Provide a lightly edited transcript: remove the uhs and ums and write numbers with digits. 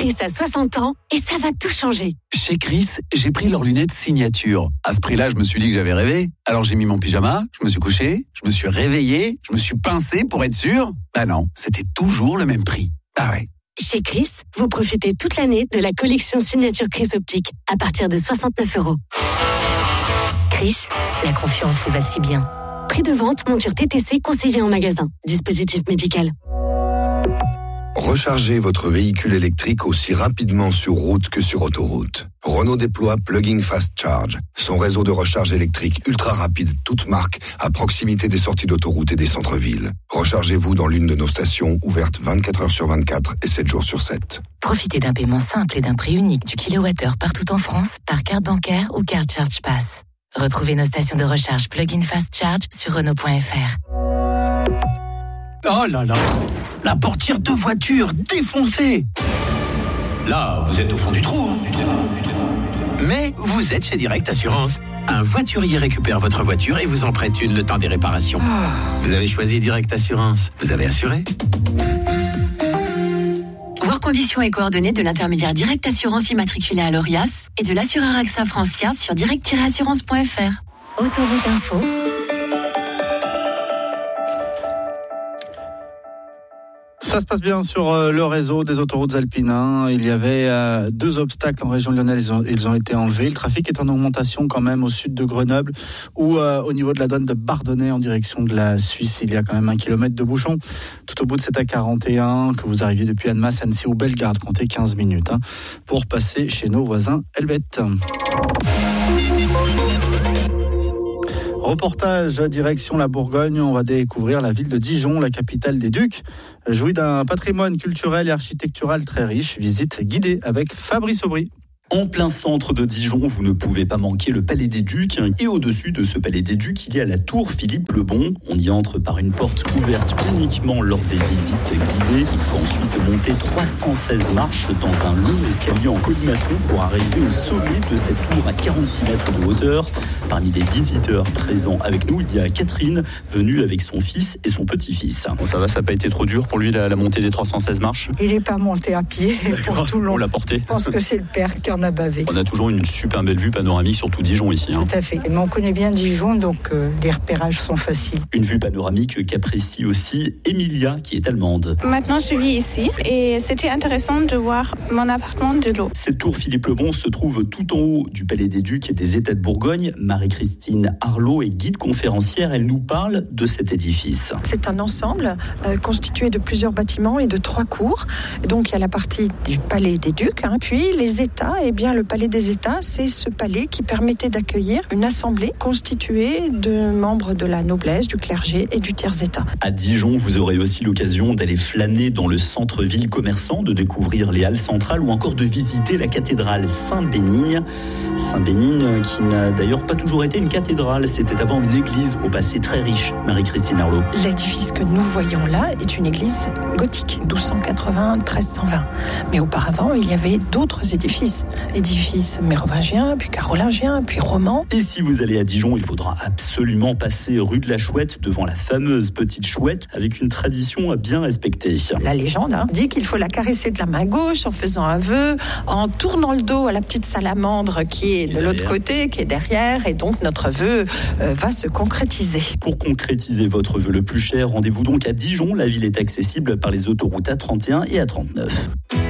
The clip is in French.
Chris a 60 ans et ça va tout changer. Chez Chris, j'ai pris leurs lunettes signature. À ce prix-là, je me suis dit que j'avais rêvé. Alors j'ai mis mon pyjama, je me suis couché, je me suis réveillé, je me suis pincé pour être sûr. Bah non, c'était toujours le même prix. Ah ouais. Chez Chris, vous profitez toute l'année de la collection signature Chris Optique à partir de 69 €. Chris, la confiance vous va si bien. Prix de vente, monture TTC conseillée en magasin. Dispositif médical. Rechargez votre véhicule électrique aussi rapidement sur route que sur autoroute. Renault déploie Plug-in Fast Charge, son réseau de recharge électrique ultra rapide, toute marque, à proximité des sorties d'autoroute et des centres-villes. Rechargez-vous dans l'une de nos stations ouvertes 24 heures sur 24 et 7 jours sur 7. Profitez d'un paiement simple et d'un prix unique du kilowattheure partout en France par carte bancaire ou carte Charge Pass. Retrouvez nos stations de recharge Plug-in Fast Charge sur Renault.fr. Oh là là, la portière de voiture défoncée. Là, vous êtes au fond du trou. Mais vous êtes chez Direct Assurance. Un voiturier récupère votre voiture et vous en prête une le temps des réparations. Vous avez choisi Direct Assurance. Vous avez assuré. Voir conditions et coordonnées de l'intermédiaire Direct Assurance immatriculé à l'ORIAS et de l'assureur AXA Francière sur direct-assurance.fr. Autoroute Info. Ça se passe bien sur le réseau des autoroutes alpines. Il y avait 2 obstacles en région lyonnaise, ils ont été enlevés. Le trafic est en augmentation quand même au sud de Grenoble ou au niveau de la douane de Bardonnay en direction de la Suisse. Il y a quand même 1 kilomètre de bouchon. Tout au bout de cette A41, que vous arriviez depuis Annemasse, Annecy ou Bellegarde, comptez 15 minutes pour passer chez nos voisins helvètes. Reportage direction la Bourgogne, on va découvrir la ville de Dijon, la capitale des Ducs. Jouit d'un patrimoine culturel et architectural très riche. Visite guidée avec Fabrice Aubry. En plein centre de Dijon, vous ne pouvez pas manquer le Palais des Ducs. Et au-dessus de ce Palais des Ducs, il y a la tour Philippe le Bon. On y entre par une porte ouverte uniquement lors des visites guidées. Il faut ensuite monter 316 marches dans un long escalier en colimaçon pour arriver au sommet de cette tour à 46 mètres de hauteur. Parmi les visiteurs présents avec nous, il y a Catherine, venue avec son fils et son petit-fils. Bon, ça va, ça n'a pas été trop dur pour lui la montée des 316 marches? Il n'est pas monté à pied pour tout le long. On l'a porté. Je pense que c'est le père qui en a bavé. On a toujours une super belle vue panoramique sur tout Dijon ici. Tout à fait. Mais on connaît bien Dijon, donc les repérages sont faciles. Une vue panoramique qu'apprécie aussi Emilia, qui est allemande. Maintenant, je vis ici et c'était intéressant de voir mon appartement de l'eau. Cette tour Philippe le Bon se trouve tout en haut du Palais des Ducs et des États de Bourgogne. Marie-Christine Arlot est guide conférencière. Elle nous parle de cet édifice. C'est un ensemble constitué de plusieurs bâtiments et de 3 cours. Et donc, il y a la partie du Palais des Ducs, puis les États. Eh bien, le Palais des États, c'est ce palais qui permettait d'accueillir une assemblée constituée de membres de la noblesse, du clergé et du tiers-état. À Dijon, vous aurez aussi l'occasion d'aller flâner dans le centre-ville commerçant, de découvrir les halles centrales ou encore de visiter la cathédrale Saint-Bénigne. Saint-Bénigne qui n'a d'ailleurs pas toujours été une cathédrale, c'était avant une église au passé très riche. Marie-Christine Arlot. L'édifice que nous voyons là est une église gothique, 1280-1320. Mais auparavant, il y avait d'autres édifices mérovingiens, puis carolingiens, puis romans. Et si vous allez à Dijon, il faudra absolument passer rue de la Chouette devant la fameuse petite chouette avec une tradition à bien respecter. La légende dit qu'il faut la caresser de la main gauche en faisant un vœu, en tournant le dos à la petite salamandre qui est de l'autre côté, qui est derrière, et donc notre vœu va se concrétiser. Pour concrétiser votre vœu le plus cher, rendez-vous donc à Dijon. La ville est accessible par les autoroutes A31 et A39.